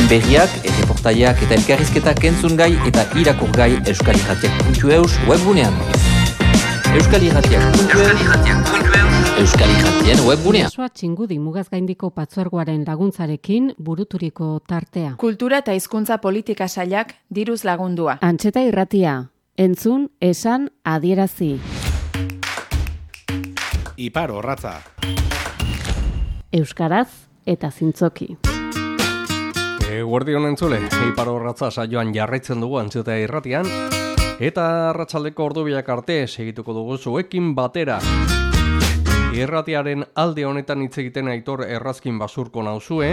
berriak, erreportaiak eta elkarrizketak entzun gai eta irakur gai euskalirratiak.eus webgunean. Euskalirratien webgunean. Soa Txingudi Mugazgaindiko Patzuergoaren laguntzarekin buruturiko tartea. Kultura eta hizkuntza politika sailak diruz lagundua. Antxeta irratia, entzun, esan, adierazi. Ipar Orratza. Euskaraz eta zintzoki. Guardion entzule, Ipar Orratza saioan jarraitzen dugu Antxeta irratian. Eta arratsaldeko ordubiak arte segituko dugu zuekin batera. Irratiaren alde honetan hitz egiten Aitor Errazkin Basurko nauzue.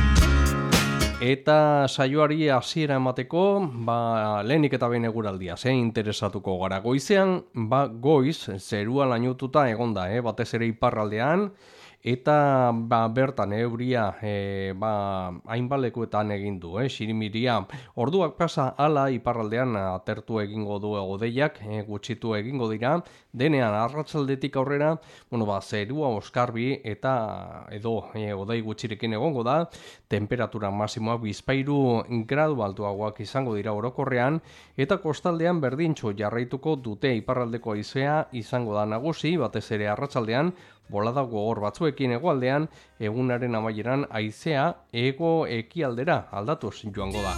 Eta saioari hasiera emateko, lehenik eta behin eguraldia, interesatuko gara. Goizean, goiz, zerua lainututa egonda, batez ere iparraldean. Eta bertan euria hainbalekuetan egin du, xirimiria. Orduak pasa hala iparraldean atertu egingo du hodeiak, gutxitu egingo dira. Denean arratsaldetik aurrera, zerua oskarbi eta edo hodei gutxirekin egongo da. Temperatura maximoak 2 gradu altuagoak izango dira orokorrean. Eta kostaldean berdintxo jarraituko dute iparraldeko haizea izango da nagusi, batez ere arratsaldean. Bolada gogor batzuekin hegoaldean, egunaren amaieran haizea hego ekialdera aldatuz joango da.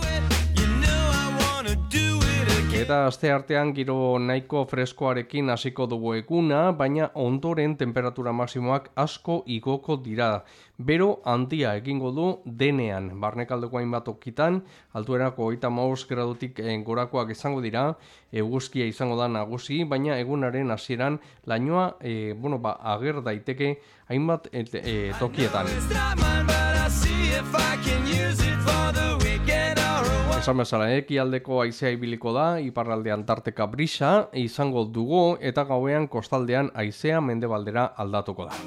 Eta asteartean giro nahiko freskoarekin hasiko dugu eguna, baina ondoren temperatura maximoak asko igoko dira. Bero handia egingo du denean, barnekaldeko hainbat tokitan, altuerako 35 gradutik gorakoak izango dira, eguzkia izango da nagusi, baina egunaren hasieran lainoa ager daiteke hainbat tokietan. Esan bezala, ekialdeko haizea ibiliko da, iparraldean tarteka brisa izango dugu eta gauean kostaldean haizea mendebaldera aldatuko da.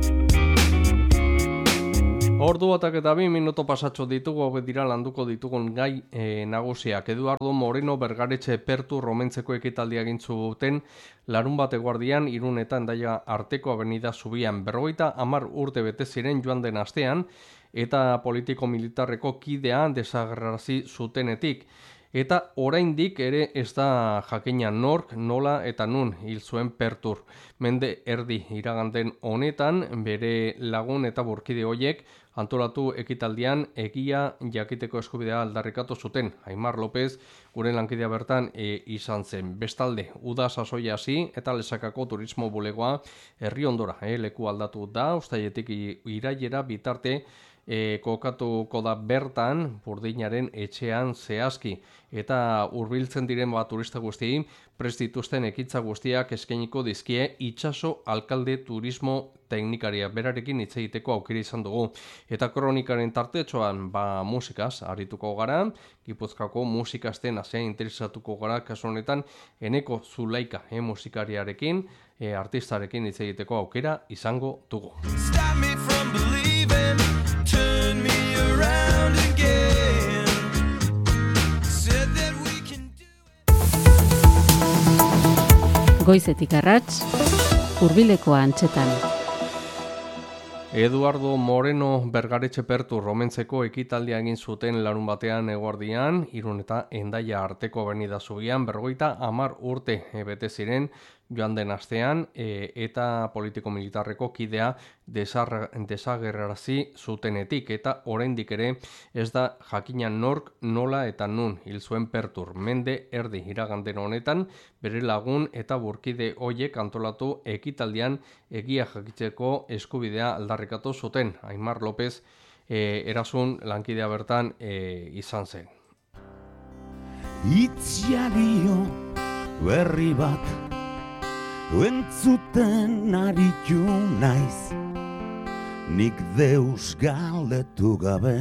Ordu batak eta 2 minuto pasatxo ditugu, dira landuko ditugun gai nagusiak. Eduardo Moreno Bergaretxe Pertu romentzeko ekitaldia egin zuten larun bat eguardian Irun eta Hendaia arteko avenida Zubian. 50 urte bete ziren joan den astean eta politiko-militarreko kidea desagerrarazi zutenetik. Eta oraindik ere ez da jakina nork, nola eta nun hil zuen Pertur. Mende erdi iraganden honetan bere lagun eta burkide hoiek antolatu ekitaldian egia jakiteko eskubidea aldarrikatu zuten. Aimar López gure lankidea bertan izan zen. Bestalde, uda sasoia hasi eta Lesakako turismo bulegoa herri ondora leku aldatu da, uztailetik irailera bitarte kokatuko da bertan Burdinaren etxean zehazki eta hurbiltzen diren turista guztiei prest dituzten ekintza guztiak eskainiko dizkie itsaso alkalde turismo teknikaria berarekin hitz egiteko aukera izan dugu. Eta kronikaren tartetxoan musikaz arituko gara, Gipuzkoako musikasten hasea interesatuko gara kasu honetan Eneko Zulaika musikariarekin, artistarekin hitz egiteko aukera izango dugu. Goizetik arrats, hurbileko antxetan. Eduardo Moreno Bergaretxe Pertu romentzeko ekitaldia egin zuten larun batean eguardian, Irun eta Hendaia arteko avenida Zubian, 50 urte bete ziren joan den astean, eta politiko-militarreko kidea desagerrarazi zutenetik, eta oraindik ere ez da jakina nork, nola eta nun hil zuen Pertur. Mende erdi iraganden honetan, bere lagun eta burkide hoiek antolatu ekitaldian egia jakitzeko eskubidea aldarrikatu zuten. Aimar López erasun lankidea bertan izan zen. Itziario berri bat entzuten aritu naiz, nik deus galdetu gabe.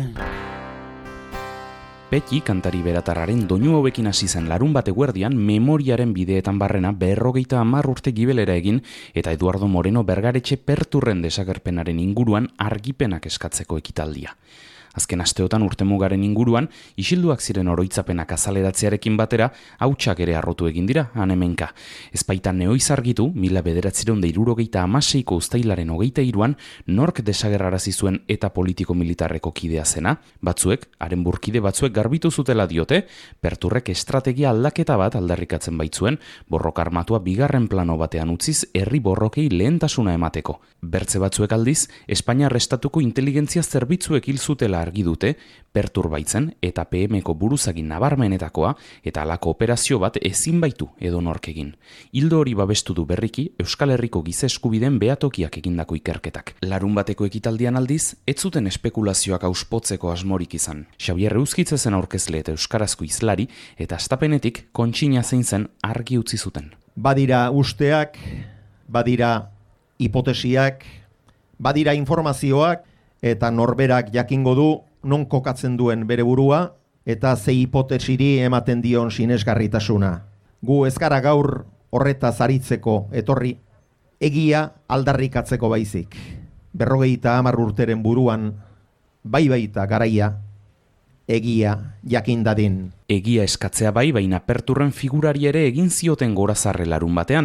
Peti kantari beratarraren doinu hauekin hasi zen larun bat eguerdian memoriaren bideetan barrena 50 urte gibelera egin eta Eduardo Moreno Bergaretxe Perturren desagerpenaren inguruan argipenak eskatzeko ekitaldia. Azken asteotan urtemugaren inguruan, isilduak ziren oroitzapenak azaleratzearekin batera, hautsak ere harrotu egin dira, hanemenka. Ezpaita neoiz argitu, 1976ko uztailaren 23an, nork desagerrarazi zuen eta politiko militarreko kidea zena, batzuek, haren burkide batzuek garbitu zutela diote, Perturrek estrategia aldaketa bat aldarrikatzen baitzuen, borroka armatua bigarren plano batean utziz herri borrokei lehentasuna emateko. Bertze batzuek aldiz, Espainiar estatuko inteligentzia zerbitzuek hil zutela argi dute, Pertur baitzen eta PMko buruzagin nabarmenetakoa eta halako operazio bat ezin baitu edonork egin. Hildo hori babestu du berriki Euskal Herriko giza eskubideen behatokiak egindako ikerketak. Larunbateko ekitaldian aldiz, ez zuten espekulazioak auspotzeko asmorik izan. Xabier Euskitze zen aurkezle eta euskarazko hizlari eta astapenetik kontxina zein zen argi utzi zuten. Badira usteak, badira hipotesiak, badira informazioak eta norberak jakingo du non kokatzen duen bere burua eta ze hipotesiri ematen dion sinesgarritasuna. Gu ez gara gaur horretaz aritzeko etorri, egia aldarrikatzeko baizik. 50 urteren buruan, bai baita garaia, egia jakin dadin. Egia eskatzea bai, baina Perturren figurari ere egin zioten gorazarre larun batean.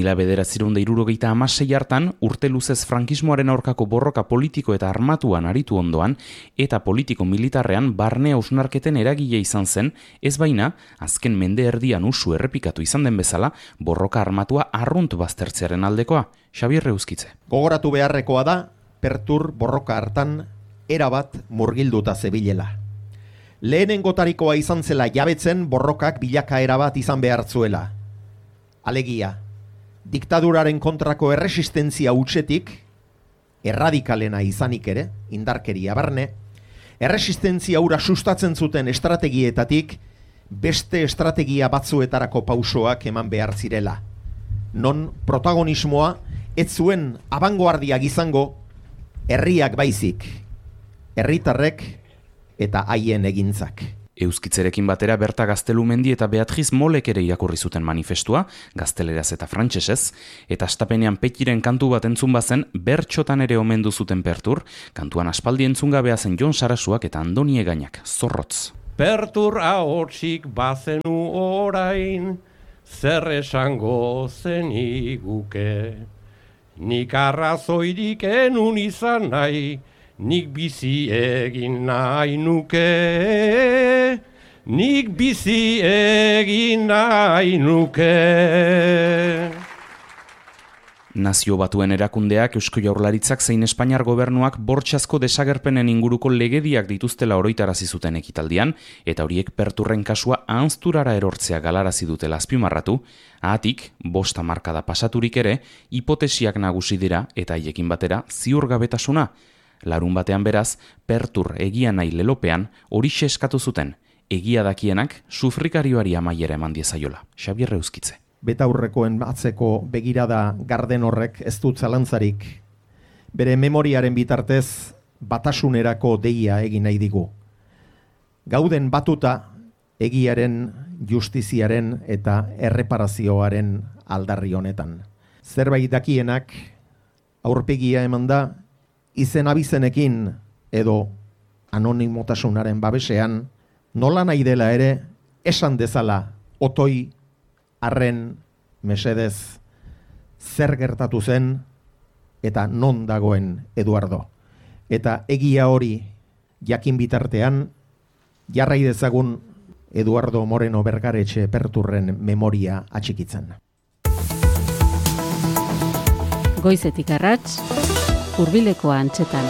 1976 hartan, urte luzez frankismoaren aurkako borroka politiko eta armatuan aritu ondoan, eta politiko militarrean barne hausnarketen eragile izan zen, ez baina, azken mende erdian usu errepikatu izan den bezala, borroka armatua arrunt baztertzearen aldekoa. Xabier Euskitze. Gogoratu beharrekoa da, Pertur borroka hartan erabat murgilduta zebilela. Lehenengotarikoa izan zela jabetzen borrokak bilakaera bat izan behar zuela. Alegia, diktaduraren kontrako erresistentzia hutsetik, erradikalena izanik ere, indarkeria barne, erresistentzia hura sustatzen zuten estrategietatik, beste estrategia batzuetarako pausoak eman behar zirela. Non protagonismoa ez zuen abangoardiak izango, herriak baizik, herritarrek eta haien egintzak. Euskitzerekin batera Berta Gaztelumendi eta Beatriz Molek ere irakurri zuten manifestua, gazteleraz eta frantsesez, eta astapenean Petiren kantu bat entzun bazen, bertxotan ere omendu zuten Pertur, kantuan aspaldi entzungabea zen Jon Sarasuak eta Andoni Egainak, zorrotz. Pertur ahotsik bazenu orain, zer esango zeniguke. Nik arrazoirik enun izan nahi, nik bizi egin nahi nuke, nik bizi egin nahi nuke. Nazio Batuen erakundeak, Eusko Jaurlaritzak zein Espainiar gobernuak bortxazko desagerpenen inguruko legediak dituztela oroitarazi zuten ekitaldian, eta horiek Perturren kasua ahanzturara erortzea galarazi dutela azpimarratu, ahatik, 5 hamarkada pasaturik ere, hipotesiak nagusi dira eta haiekin batera ziurgabetasuna. Larun batean beraz, Pertur egia nahi lelopean horixe eskatu zuten, egia dakienak sufrikarioari amaiera eman diezaiola. Xabier Euskitze. Betaurrekoen atzeko begirada garden horrek ez dut zalantzarik. Bere memoriaren bitartez batasunerako deia egin nahi digu. Gauden batuta egiaren, justiziaren eta erreparazioaren aldarri honetan. Zerbait dakienak aurpegia eman da, izen abizenekin edo anonimotasunaren babesean, nola nahi dela ere esan dezala otoi, arren, mesedez, zer gertatu zen eta non dagoen Eduardo. Eta egia hori jakin bitartean, jarrai dezagun Eduardo Moreno Bergaretxe Perturren memoria atxikitzen. Goizetik arrats, Hurbilekoa antxetan.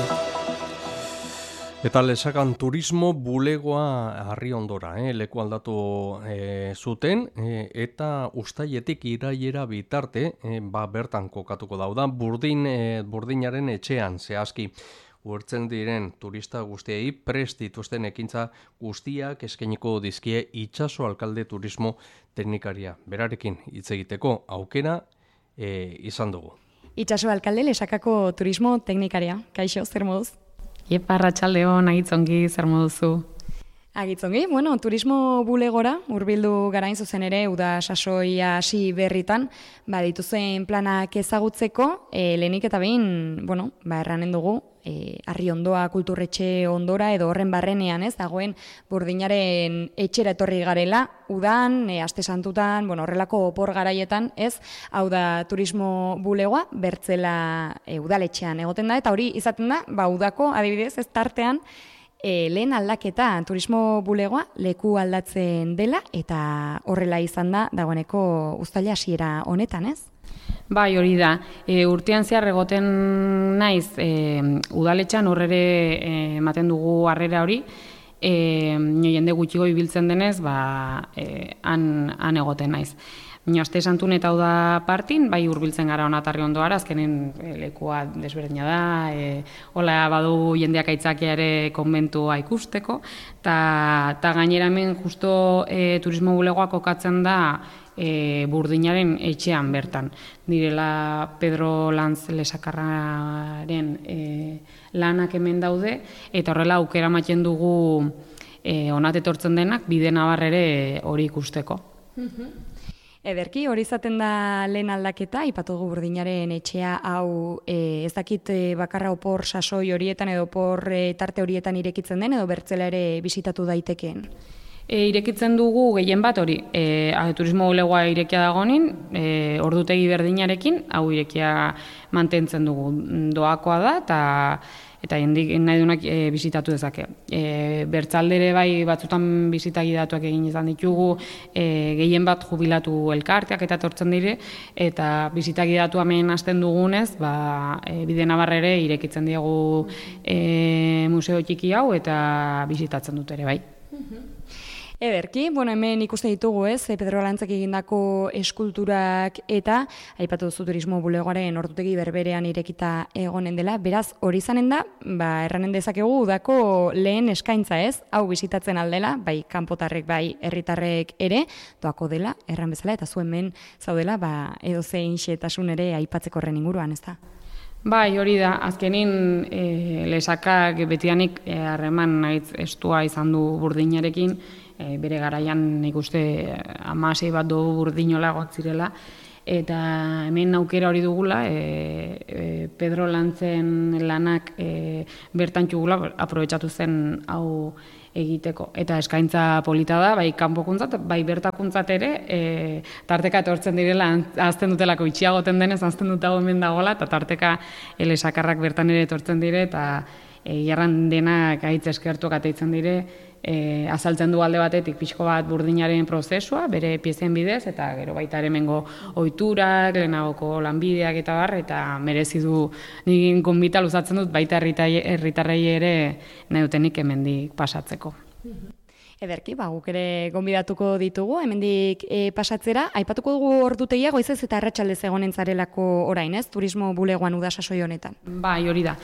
Eta lesakan turismo bulegoa harri ondora, leku aldatu zuten, eta ustailetik iraiera bitarte, bertan kokatuko dauda, burdinaren etxean, zehazki. Uertzen diren turista guztiei prest dituzten ekintza guztiak eskainiko dizkie itsaso alkalde turismo teknikaria. Berarekin hitz egiteko aukera izan dugu. Itsaso alkalde lesakako turismo teknikaria. Kaixo, zer moduz? Iepa, arratsaldeon, agitzongi, zer moduzu? Agitzongi, turismo bulegora, hurbildu garain zuzen ere, uda sasoia hasi berritan, dituzen planak ezagutzeko, lehenik eta behin, erranen dugu, Arriondoa kulturretxe ondora edo horren barrenean, dagoen Burdinaren etxera etorri garela, udan, aste santutan, horrelako opor garaietan, hau da turismo bulegoa, Bertzela udaletxean egoten da, eta hori izaten da, udako, adibidez, tartean, lehen aldaketa turismo bulegoa leku aldatzen dela eta horrela izan da dagoeneko uztaila hasiera honetan, ez? Bai, hori da. Urtean zehar egoten naiz udaletxean horrere ematen dugu harrera hori, jende gutxigo ibiltzen denez, han egoten naiz. Aste santun eta uda partin, bai hurbiltzen gara hona Arriondoara, azkenen lekua desberdina da, hola badu jendeak aitzakia ere konbentua ikusteko, eta gainera hemen justo turismo bulegoa kokatzen da Burdinaren etxean bertan. Direla Pedro Lanz lesakarraren lanak hemen daude, eta horrela aukera ematen dugu honat etortzen denak bide nabarrere hori ikusteko. Ederki, hori izaten da lehen aldaketa, aipatu dugu Burdinaren etxea hau ez dakit bakarra opor sasoi horietan edo opor tarte horietan irekitzen den edo Bertzela ere bisitatu daitekeen? Irekitzen dugu gehien bat hori, turismo bulegoa irekia dagoenin, ordutegi berdinarekin, hau irekia mantentzen dugu. Doakoa da eta jendik nahi duenak bisitatu dezake. Bertzaldere bai batzutan bisitagi datuak egin izan ditugu, gehien bat jubilatu elkarteak eta etortzen dire, eta bisitagi datu hemen hasten dugunez, bide nabarrere irekitzen diegu museo txiki hau eta bisitatzen dut ere bai. Ederki, hemen ikuste ditugu Pedro Lantzek egindako eskulturak eta aipatu duzu turismo bulegoaren ordutegi berberean irekita egonen dela, beraz hori izanen da, erranen dezakegu udako lehen eskaintza hau bisitatzen aldela, bai kanpotarrek bai herritarrek ere, doako dela, erran bezala, eta zuen men zaudela, edo zein xetasun ere aipatzeko horren inguruan, ez da? Bai, hori da, azkenin lesakak betianik harreman estua izan du Burdinarekin, bere garaian ikuste 16 bat dugu Burdinola gotzirela, eta hemen aukera hori dugula, Pedro Lantzen lanak bertan txugula aprobetxatu zen hau egiteko. Eta eskaintza polita da, bai kanpokuntzat, bai bertakuntzat ere, tarteka etortzen direla, azten dutelako itxiagoten denez, azten dutago hemen dagoela, eta tarteka lesakarrak bertan ere etortzen dire, eta jarran denak gaitz eskertuak ateitzen dire, azaltzen du alde batetik pixko bat Burdinaren prozesua, bere piezen bidez, eta gero baita ere mengo ohiturak, lehenagoko lanbideak eta eta merezi du nik gonbita luzatzen dut baita herritarrei ere nahi dutenik hemendik pasatzeko. Ederki, guk ere gonbidatuko ditugu, hemendik pasatzera, aipatuko dugu ordutegia goizez eta arratsaldez egonen zarelako orain, turismo bulegoan uda sasoi honetan. Bai, hori da.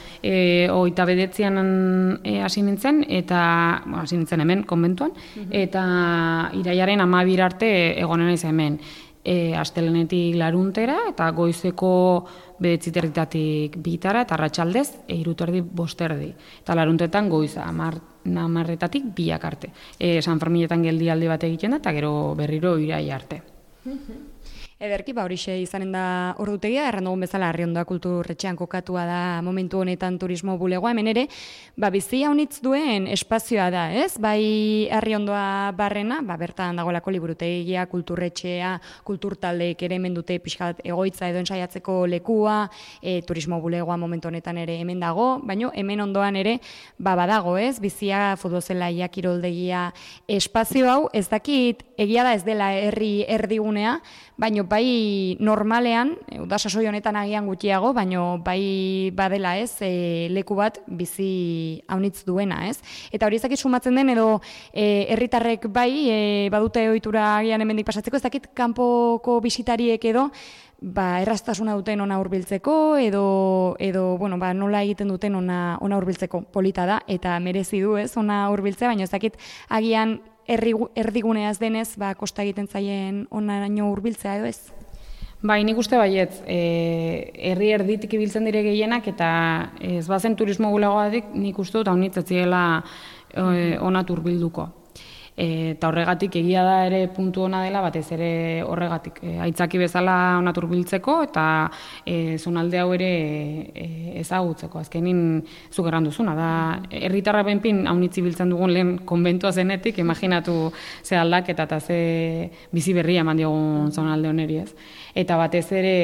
29an hasi nintzen, eta hasi nintzen hemen, konbentuan, eta iraiaren 12 arte egonen naiz hemen. Astelenetik laruntera, eta goizeko 9:00 bitara, eta arratsaldez 3:30 5:00. Eta laruntetan goiza 10:00 2 arte. San Ferminetan geldialdi bat egiten da, eta gero berriro irai arte. Ederki, horixe izanen da ordutegia, erran dugun bezala Arriondoa kulturretxean kokatua da momentu honetan turismo bulegoa, hemen ere, bizi haunitz duen espazioa da, ez? Bai Arriondoa barrena, bertan dagoelako liburutegia, kulturretxea, kulturtaldeek ere hemen dute pixkat egoitza edo ensaiatzeko lekua, turismo bulegoa momentu honetan ere hemen dago, baina hemen ondoan ere, badago, ez? Bizia, futbolzelaia, kiroldegia, espazio hau, ez dakit egia da ez dela herri erdigunea, baina bai normalean, uda sasoi honetan agian gutxiago, baina bai badela leku bat bizi haunitz duena, ez? Eta hori ez dakit sumatzen den edo herritarrek bai badute ohitura agian hemendik pasatzeko, ez dakit kanpoko bisitariek edo erraztasuna duten ona hurbiltzeko edo nola egiten duten ona hurbiltzeko polita da eta merezi du, ez? Ona hurbiltzea, baina ez dakit agian erdiguneaz denez, kosta egiten zaien onaino hurbiltzea edo ez? Bai, nik uste baietz, herri erditik ibiltzen dire gehienak eta ez bazen turismo bulegoatik nik uste dut haunitz ez ziela onat hurbilduko. Eta horregatik egia da ere puntu ona dela, batez ere horregatik aitzaki bezala onatur biltzeko eta zonalde hau ere ezagutzeko. Azkenin zuk erran duzuna, da herritarra benpin haunitzi biltzen dugun lehen konbentua zenetik, imaginatu ze aldaketa eta ze bizi berria eman diogun zonalde honeri ez. Eta batez ere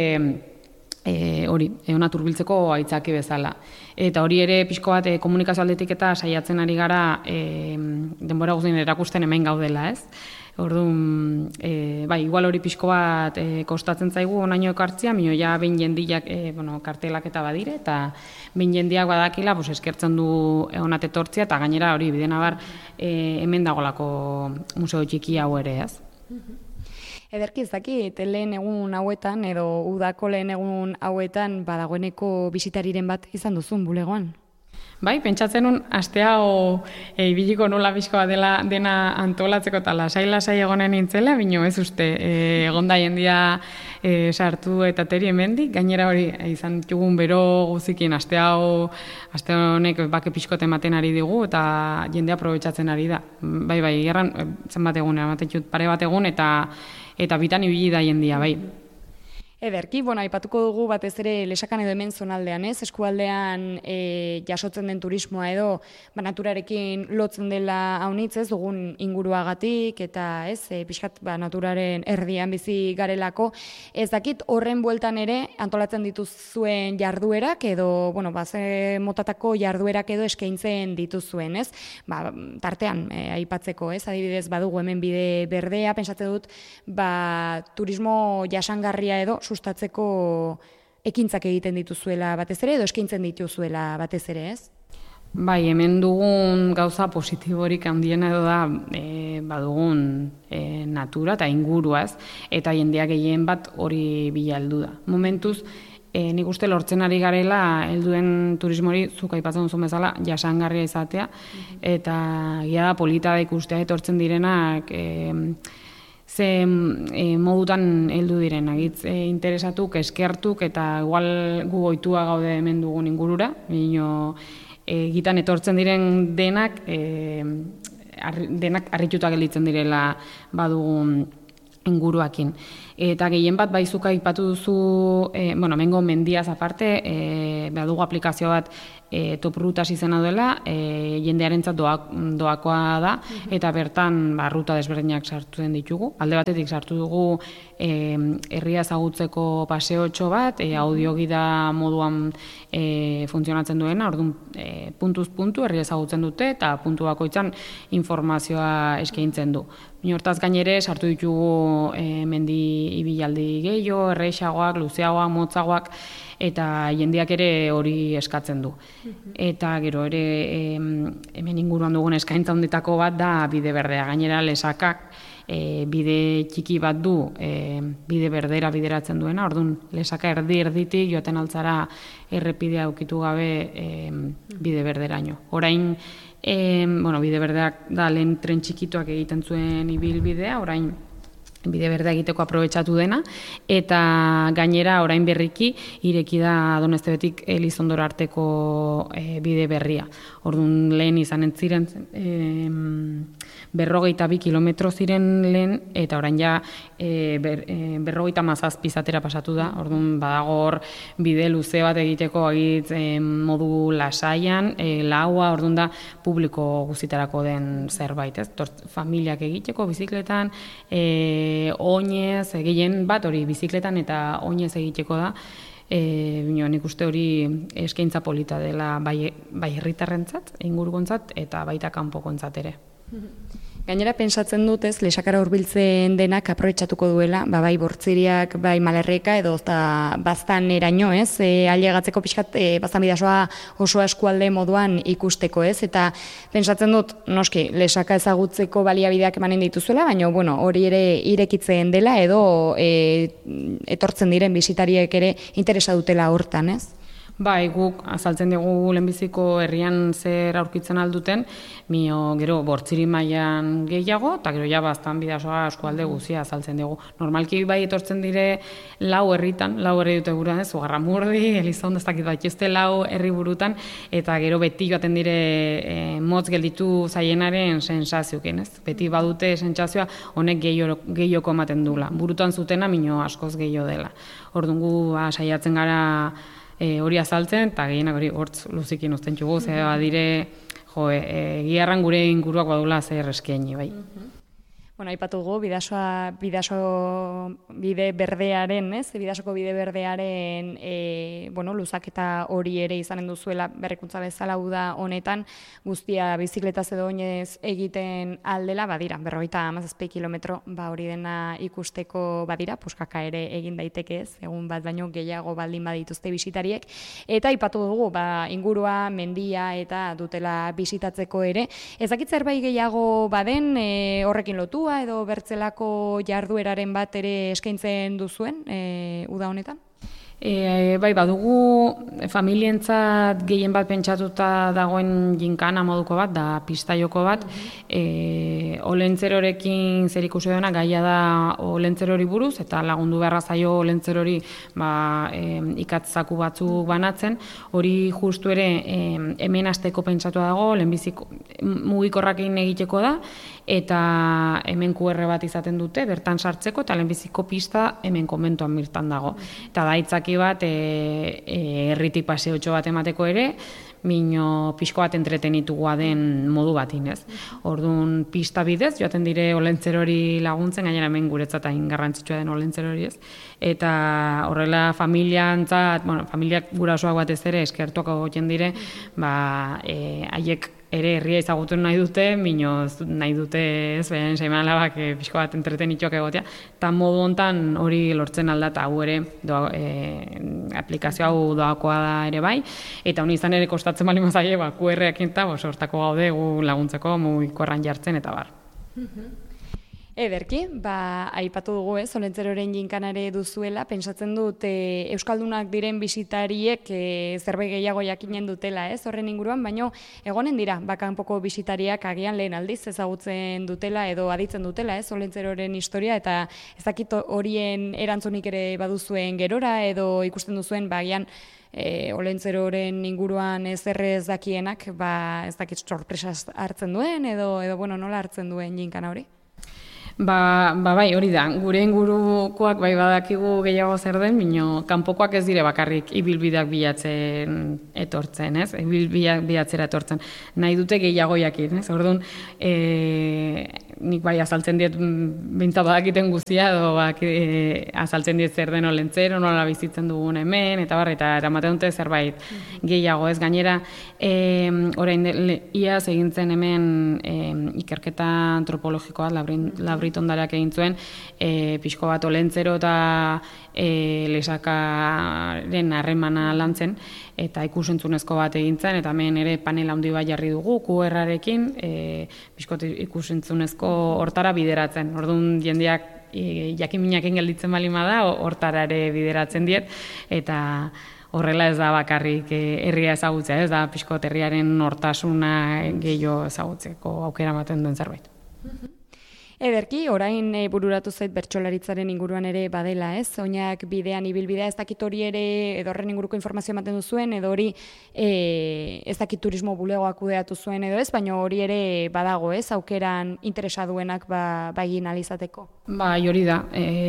hori, onatur biltzeko aitzaki bezala. Eta hori ere pixko bat komunikazio aldetik eta saiatzen ari gara denbora guztien erakusten hemen gaudela, ez? Orduan, igual hori pixko bat kostatzen zaigu onaino ekartzia, mino ja behin jendiak kartelak eta badire, eta behin jendiak badakila eskertzen du onat etortzia, eta gainera hori bidena bar hemen dagolako museo txiki hau ere, ez? Ederki ez dakit, lehen egun hauetan edo udako lehen egun hauetan badagoeneko bisitariren bat izan duzun bulegoan? Bai, pentsatzen nun, aste hau ibiliko nola bizkoa dena antolatzeko eta lasai egonen nintzela, bino ez uste, egonda jendia sartu eta teri hemendik, gainera hori izan ditugun bero guzikin aste honek bake pixkote ematen ari digu eta jendea aprobetxatzen ari da. Bai, gerran zenbat egun, pare bat egun eta bitan ibili da jendia, bai. Ederki, aipatuko dugu batez ere Lesakan edo hemen zonaldean, ez? Eskualdean jasotzen den turismoa edo naturarekin lotzen dela haunitz, ez? Dugun inguruagatik eta ez, pixkat naturaren erdian bizi garelako. Ez dakit horren bueltan ere antolatzen dituzuen jarduerak edo, ze motatako jarduerak edo eskaintzen dituzuen, ez? Tartean aipatzeko, ez? Adibidez, badugu hemen bide berdea, pentsatzen dut, turismo jasangarria edo sustatzeko ekintzak egiten dituzuela batez ere edo eskaintzen dituzuela batez ere, ez? Bai, hemen dugun gauza positiborik handiena edo da badugun natura eta ingurua, ez? Eta jendeak gehien bat hori bila heldu da. Momentuz, nik uste lortzen ari garela helduen turismori zuk aipatzen duzun bezala jasangarria izatea eta gia da polita da ikustea etortzen direnak ze modutan heldu direnak, interesatuk, eskertuk eta igual gu ohitua gaude hemen dugun ingurura, bino gitan etortzen diren denak harrituta gelditzen direla badugun inguruakin. Eta gehien bat baizuk aipatu duzu, mengo mendiaz aparte, badugu aplikazio bat Top Rutas izena duela, jendearentzat doakoa da, eta bertan ruta desberdinak sartzen ditugu. Alde batetik sartu dugu herria ezagutzeko paseotxo bat, audiogida moduan funtzionatzen duena, orduan puntuz puntu herria ezagutzen dute, eta puntu bakoitzan informazioa eskaintzen du. Hortaz gainere sartu ditugu mendi ibilaldi gehiago, erreixagoak, luzeagoak, motzagoak, eta jendeak ere hori eskatzen du. Eta gero ere hemen inguruan dugun eskaintza hondetako bat da bide berdea. Gainera Lesakak bide txiki bat du bide berdera bideratzen duena, orduan Lesaka erditik joaten altzara errepidea ukitu gabe bide berderaino. Orain bide berdeak da lehen tren txikituak egiten zuen ibilbidea, orain bide berdea egiteko aprobetxatu dena, eta gainera orain berriki ireki da Doneztebetik Elizondora arteko bide berria. Orduan lehen izanen ziren 52 kilometro ziren lehen, eta orain ja 57 izatera pasatu da. Orduan badago hor bide luze bat egiteko modu lasaian, laua, orduan da publiko guztitarako den zerbait, ez? Familiak egiteko bizikletan, oinez, gehien bat hori bizikletan eta oinez egiteko da, nik uste hori eskaintza polita dela bai herritarrentzat, ingurukontzat eta baita kanpokontzat ere. Gainera pentsatzen dut, ez, Lesakara hurbiltzen denak aprobetxatuko duela, bai Bortziriak, bai Malerreka edo baztan eraino, ez, ailegatzeko pixkat baztan bidasoa oso eskualde moduan ikusteko, ez, eta pentsatzen dut, noski, Lesaka ezagutzeko baliabideak emanen dituzuela, baina, hori ere irekitzen dela edo etortzen diren bisitariek ere interesa dutela hortan, ez? Bai, guk azaltzen dugu lehenbiziko herrian zer aurkitzen alduten, gero bortziri mailan gehiago, eta gero ja baztan Bidasoa eskualde guzia azaltzen dugu. Normalki bai etortzen dire lau herritan, lau herri dute buruan, Zugarramurdi, Elizaun ez dakit batxezte lau herri burutan, eta gero beti joaten dire motz gelditu zaienaren sensazioken, ez? Beti badute sentsazioa honek gehioko ematen dula. Burutan zutena mino askoz gehiago dela. Orduan gu saiatzen gara hori azaltzen, eta gehienak hori hortz luzikin uzten txugu, ze badire, giarran gure inguruak badula zer eskieni, bai. Bueno, aipatugu Bidaso bide berdearen, ez? Bidasoko bide berdearen luzaketa hori ere izanen duzuela berrikuntza bezala da honetan guztia bizikletaz edo oinez egiten aldela, badira, 57 kilometro, hori dena ikusteko badira, puskaka ere egin daiteke ez, egun bat baino gehiago baldin badituzte bisitariek, eta aipatu dugu, ingurua, mendia eta dutela bisitatzeko ere. Ezakit zerbait gehiago baden horrekin lotu, edo bertzelako jardueraren bat ere eskaintzen duzuen uda honetan? Bai, badugu familientzat gehien bat pentsatuta dagoen ginkana moduko bat, da pistaioko bat, olentzerorekin zer ikusi duena gaia da olentzerori buruz, eta lagundu beharra zaio olentzerori ikatzaku batzuk banatzen, hori justu ere hemen hasteko pentsatu dago, lehenbizik mugikorrakin egiteko da, eta hemen QR bat izaten dute, bertan sartzeko, eta lehenbiziko pista hemen konbentuan mirtan dago. Eta da itzaki bat herritik paseotxo bat emateko ere, mino pixko bat entretenitugoa den modu batin, ez. Orduan pista bidez, joaten dire olentzerori laguntzen, gainera hemen guretzat hain garrantzitsua den olentzerori, ez. Eta horrela familiantzat, familiak gurasoak batez ere eskertuak egoten dire, haiek ere herria ezagutu nahi dute, nahi dute ez, behen seme-alabak pixko bat entretenituak egotea, eta modu hontan hori lortzen alda, eta hau ere aplikazio hau doakoa da ere bai, eta honi izan ere kostatzen bali mazaie, QR-ekin eta sortako gaude gu laguntzeko mugikorran jartzen eta bar. Ederki, aipatu dugu ez, olentzeroren jinkanare duzuela, pentsatzen dut euskaldunak diren bisitariek zerbait gehiago jakinen dutela ez, horren inguruan, baino egonen dira, kanpoko bisitariak agian lehen aldiz ezagutzen dutela edo aditzen dutela ez, olentzeroren historia, eta ez dakit horien erantzunik ere baduzuen gerora edo ikusten duzuen, agian olentzeroren inguruan ez errez dakienak, ez dakit sorpresaz hartzen duen edo nola hartzen duen jinkana hori? Bai, hori da, gure ingurukoak bai badakigu gehiago zer den, bino kanpokoak ez dire bakarrik ibilbideak bilatzen etortzen, ez? Ibilbideak bilatzera etortzen. Nahi dute gehiago jakin, ez? Orduan, nik bai azaltzen diet bintzat badakiten guztia, edo azaltzen diet zer den olentzero, nola bizitzen dugun hemen, eta eramaten dute zerbait gehiago, ez? Gainera, orain iaz egintzen hemen ikerketa antropologikoa, Labritondareak egin zuen, pixko bat olentzero eta lesakaren harremana lantzen, eta ikusentzunezko bat egin zen, eta hemen ere panel handi bat jarri dugu, QR-arekin, pixko ikusentzunezko hortara bideratzen. Orduan jendeak jakin-minakin gelditzen balima da, hortara ere bideratzen diet, eta horrela ez da bakarrik herria ezagutzea, ez da pixko herriaren nortasuna gehiago ezagutzeko aukera ematen duen zerbait. Ederki, orain bururatu zait bertsolaritzaren inguruan ere badela, ez? Oinak bidean ibilbidea ez dakit hori ere, edo horren inguruko informazio ematen duzuen, edo hori ez dakit turismo bulegoak kudeatu zuen edo ez, baina hori ere badago, ez? Aukeran interesa duenak egin alizateko. Hori da.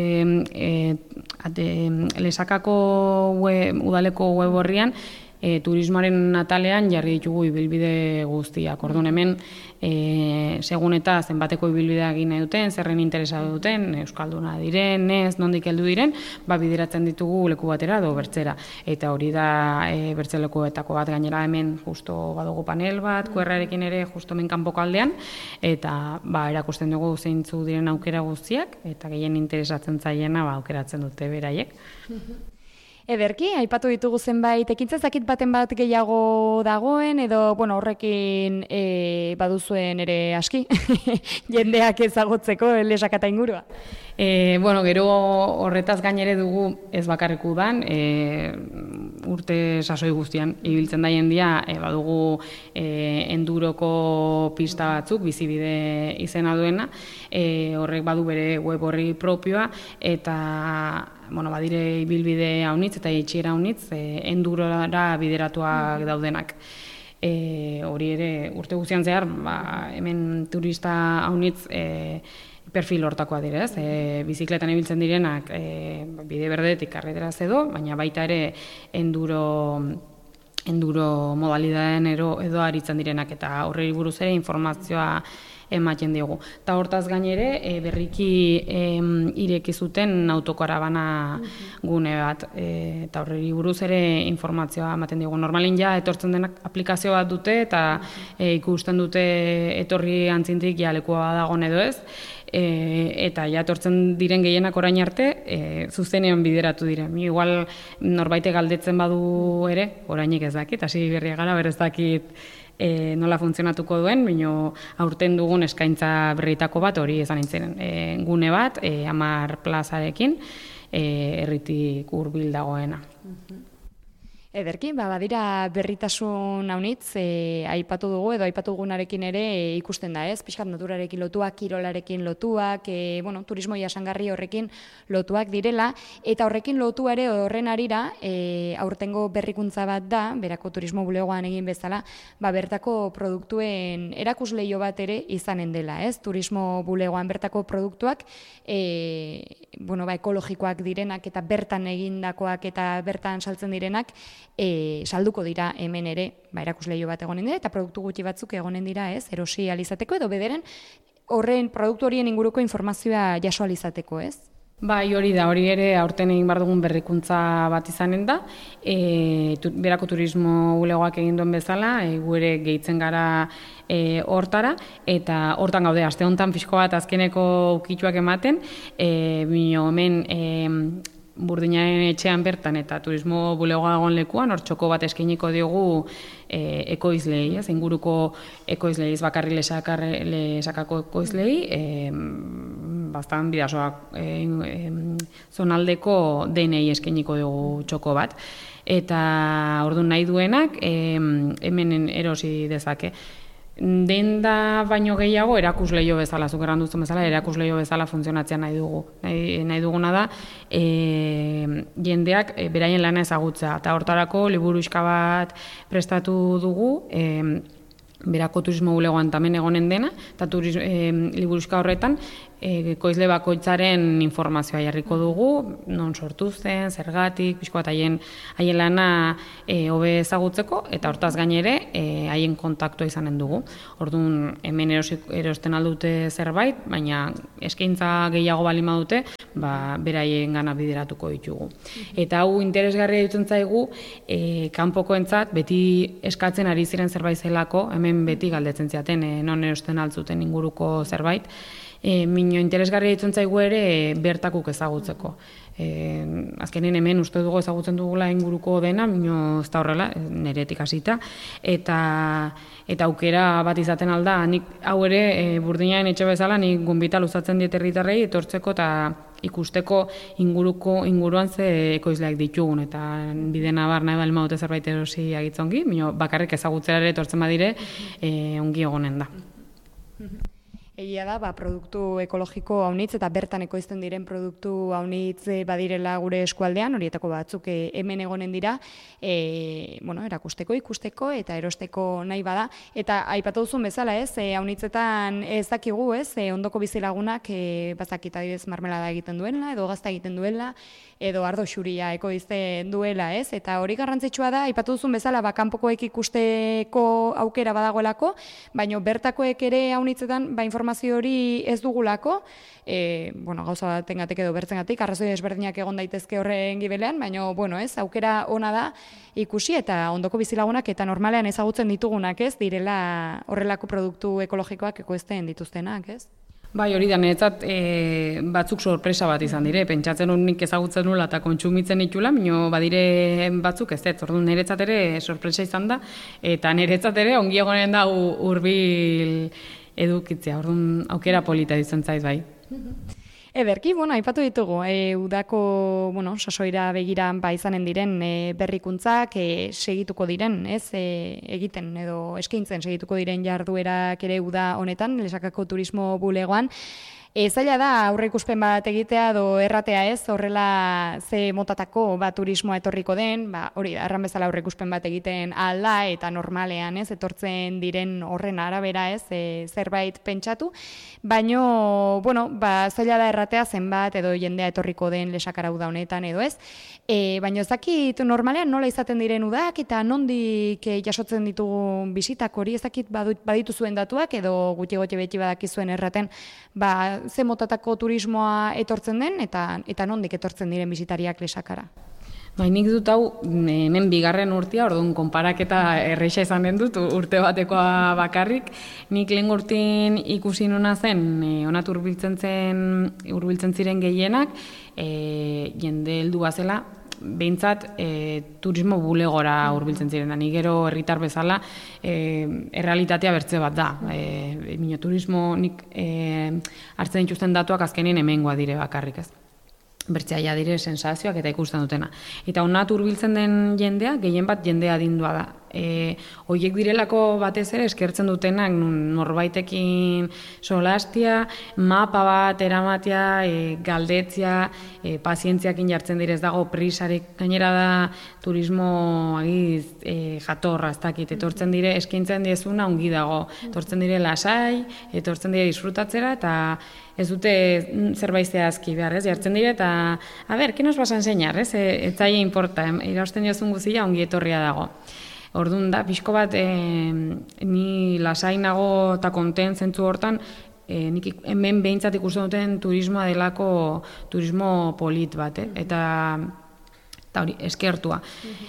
Lesakako udaleko web horrian, turismoaren atalean jarri ditugu ibilbide guztiak. Orduan hemen, segun eta zenbateko ibilbidea egin nahi duten, zerren interesa duten, euskalduna diren, ez, nondik heldu diren, bideratzen ditugu leku batera edo bertzera. Eta hori da bertzelekuetako bat, gainera hemen justo badugu panel bat, QR-arekin ere justo hemen kanpoko aldean, eta erakusten dugu zeintzu diren aukera guztiak, eta gehien interesatzen zaiena aukeratzen dute beraiek. Ederki, aipatu ditugu zenbait, ekintza ez dakit baten bat gehiago dagoen, edo horrekin baduzuen ere aski, jendeak ezagutzeko Lesakata ingurua. Gero horretaz gainere dugu ez bakarrik udan, urte sasoi guztian ibiltzen da jendia, badugu enduroko pista batzuk, bizibide izena duena, horrek badu bere web horri propioa, eta badire ibilbide haunitz eta itxiera haunitz, endurora bideratuak daudenak. Hori ere, urte guztian zehar, hemen turista haunitz perfil hortakoa direz, bizikletan ibiltzen direnak bide berdetik karreteraz edo, baina baita ere enduro modalidaden edo aritzen direnak, eta horreri buruz ere informazioa ematen diogu. Ta hortaz gainere, berriki ireki zuten autokarabana gune bat, eta horreri buruz ere informazioa ematen diogu. Normalin ja etortzen denak aplikazio bat dute, eta ikusten dute etorri antzintik ja lekua dagoen edo ez, eta ja etortzen diren gehienak orain arte, zuzenean bideratu dira. Igual norbaite galdetzen badu ere, orainik ez dakit, hasi berria gara, berez dakit nola funtzionatuko duen, baina aurten dugun eskaintza berritako bat hori esan nintzen. Gune bat, 10 plazarekin, herritik hurbil dagoena. Ederki, badira berritasun haunitz, aipatu dugu edo aipatu dugunarekin ere ikusten da, ez? Pixkat naturarekin lotuak, kirolarekin lotuak, turismo jasangarri horrekin lotuak direla, eta horrekin lotu ere horren arira, aurtengo berrikuntza bat da, berako turismo bulegoan egin bezala, bertako produktuen erakusleio bat ere izanen dela, ez? Turismo bulegoan bertako produktuak, ekologikoak direnak eta bertan egindakoak eta bertan saltzen direnak, salduko dira hemen ere, erakusleio bat egonen dira, eta produktu gutxi batzuk egonen dira, ez, erosi alizateko, edo bederen horren produktu horien inguruko informazioa jaso alizateko, ez? Bai, hori da, hori ere aurten egin behar dugun berrikuntza bat izanen da, berako turismo bulegoak egin duen bezala, gu ere gehitzen gara hortara, eta hortan gaude, aste honetan pixko bat azkeneko ukituak ematen, hemen Burdinaren etxean bertan eta turismo bulegoa dagoen lekuan, hor txoko bat eskainiko diogu ekoizlei, inguruko ekoizlei, ez bakarri Lesakako ekoizlei, bastan bidasoak zonaldeko denei eskainiko diogu txoko bat. Eta orduan nahi duenak hemen erosi dezake. Denda baino gehiago erakusleio bezala, zuk erran duzun bezala, erakusleio bezala funtzionatzea nahi dugu. Nahi duguna da, jendeak beraien lana ezagutzea. Eta hortarako liburuxka bat prestatu dugu, berako turismo bulegoan tamen egonen dena, eta liburuxka horretan, ekoizle bakoitzaren informazioa jarriko dugu, non sortu zen, zergatik, pixko bat haien lana hobe ezagutzeko, eta hortaz gainere haien kontaktua izanen dugu. Orduan hemen erosten aldute zerbait, baina eskaintza gehiago bali badute, beraien gana bideratuko ditugu. Eta hau interesgarria dutzen zaigu, kanpokoentzat beti eskatzen ari ziren zerbait zelako, hemen beti galdetzen ziaten, non erosten altzuten inguruko zerbait, Mino interesgarria ditzen zaigu ere bertakuk ezagutzeko. Azkenean hemen uste dugu ezagutzen dugula inguruko dena, mino ez da horrela, neretik hasita, eta aukera bat izaten alda, nik hau ere Burdinaren etxe bezala, nik gonbita luzatzen diet herritarrei etortzeko eta ikusteko inguruan ze ekoizleak ditugun, eta bide nabar nahi balima dute zerbait erosi agitzongi, mino bakarrik ezagutzera ere etortzen badire, ongi egonen da. Egia da, produktu ekologiko haunitz eta bertan ekoizten diren produktu haunitz badirela gure eskualdean, horietako batzuk hemen egonen dira, erakusteko, ikusteko eta erosteko nahi bada. Eta aipatu duzun bezala, ez, haunitzetan ez dakigu, ez, ondoko bizilagunak bazakit adibidez marmelada egiten duela, edo gazta egiten duela, edo ardo xuria ekoizten duela, ez, eta hori garrantzitsua da, aipatu duzun bezala, kanpokoek ikusteko aukera badagoelako, baina bertakoek ere haunitzetan, informazio hori ez dugulako, gauza batengatik edo bertzengatik, arrazoi desberdinak egon daitezke horren gibelean, baina, ez, aukera ona da ikusi eta ondoko bizilagunak eta normalean ezagutzen ditugunak, ez, direla horrelako produktu ekologikoak ekoizten dituztenak, ez? Bai, hori da, niretzat batzuk sorpresa bat izan dire, pentsatzen nik ezagutzen nula eta kontsumitzen itxula, mino badire batzuk ez ez, orduan niretzat ere sorpresa izan da, eta niretzat ere ongi egonen da hurbil edukitzea, orduan aukera polita izan zait bai. Ederki, aipatu ditugu, udako, sasoira begiran izanen diren berrikuntzak segituko diren, egiten edo eskaintzen segituko diren jarduerak ere uda honetan, Lesakako turismo bulegoan. Zaila da aurreikuspen bat egitea edo erratea horrela ze motatako turismoa etorriko den, hori da, erran bezala aurreikuspen bat egiten alda eta normalean etortzen diren horren arabera zerbait pentsatu, baino, zaila da erratea zenbat edo jendea etorriko den Lesakara uda honetan edo ez, baino ez dakit normalean nola izaten diren udak eta nondik jasotzen ditugun bisitak hori ez dakit baditu zuen datuak edo gutxi beti badakizuen erraten, ze motatako turismoa etortzen den eta nondik etortzen diren bisitariak Lesakara. Nik dut hau, hemen bigarren urtea, orduan konparaketa erreixa izan den dut, urte batekoa bakarrik. Nik lehen urtean ikusi nuna zen, onat hurbiltzen ziren gehienak, jende heldua zela, behintzat turismo bulegora hurbiltzen ziren. Ni gero herritar bezala errealitatea bertze bat da. Turismo nik hartzen dituzten datuak azkenin hemengoa dire bakarrik ez. Bertzeaia dire sensazioak eta ikusten dutena. Eta onat hurbiltzen den jendea, gehien bat jendea adindua da. Horiek direlako batez ere eskertzen dutenak norbaitekin solastia, mapa bat eramatea, galdetzia, pazientziakin jartzen direz dago prisarik, gainera da turismo jatorra, ez dakit, etortzen dire, eskaintzen diezuna ongi dago, etortzen dire lasai, etortzen dire disfrutatzera, eta ez dute zerbait zehazki behar, jartzen dire, eta, ¿qué nos vas a enseñar? Ez zaila importa, irausten diozun guzia ongi etorria dago. Orduan da, pixko bat, ni lasainago eta konten zentzu hortan, nik hemen behintzat ikusten duten turismoa delako turismo polit bat, eta hori, eskertua.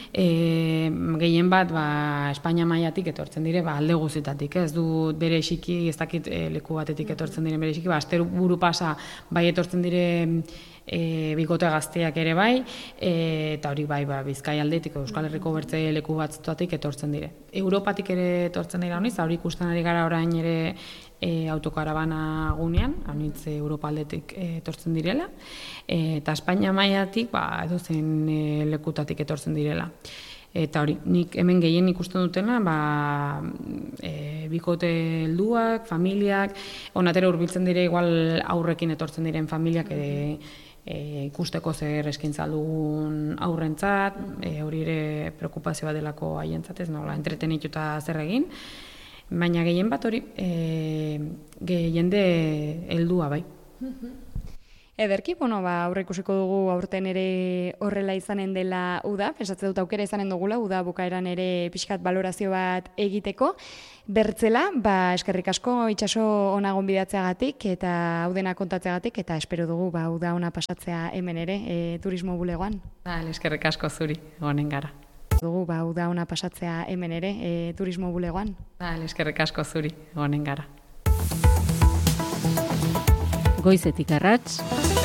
Gehien bat, Espainia mailatik etortzen dire, alde guztietatik, ez du bere esiki, ez dakit leku batetik etortzen diren bere esiki, astero buru pasa bai etortzen dire bikote gazteak ere bai, eta hori bai, Bizkai aldetik, Euskal Herriko bertze leku batzuetatik etortzen dire. Europatik ere etortzen dira honiz, hori ikusten ari gara orain ere autokarabana gunean, hanitz Europa aldetik etortzen direla, eta Espainia mailatik edozein lekutatik etortzen direla. Eta hori, nik hemen gehien ikusten dutena, bikote helduak, familiak, onatera hurbiltzen dire igual aurrekin etortzen diren familiak ikusteko zer eskaintza dugun aurrentzat, hori ere preokupazioa delako haientzat, ez nola entretenitu eta zer egin, baina gehien bat hori jende heldua bai. Ederki, aurre ikusiko dugu aurten ere horrela izanen dela uda, pensatzen dut aukera izanen dugula, uda bukaeran ere pixkat balorazio bat egiteko. Bertzela, eskerrik asko itxaso ona gonbidatzeagatik eta hau dena kontatzeagatik, eta espero dugu uda ona pasatzea hemen ere turismo bulegoan. Eskerrik asko zuri, gonen gara. Uda ona pasatzea hemen ere turismo bulegoan. Eskerrik asko zuri, gonen gara. Goizetik arrats.